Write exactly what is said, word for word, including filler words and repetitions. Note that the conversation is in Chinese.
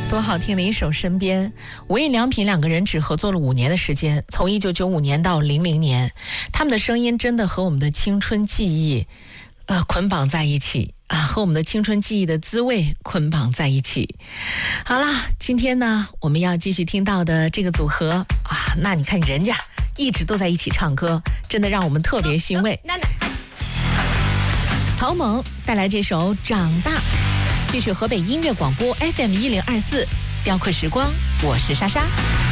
多好听的一首《身边》。无印良品两个人只合作了五年的时间，从一九九五年到零零年，他们的声音真的和我们的青春记忆呃捆绑在一起啊，和我们的青春记忆的滋味捆绑在一起。好啦，今天呢我们要继续听到的这个组合啊，那你看人家一直都在一起唱歌，真的让我们特别欣慰。曹猛带来这首《长大》，继续河北音乐广播 F M 一零二四，雕刻时光，我是莎莎。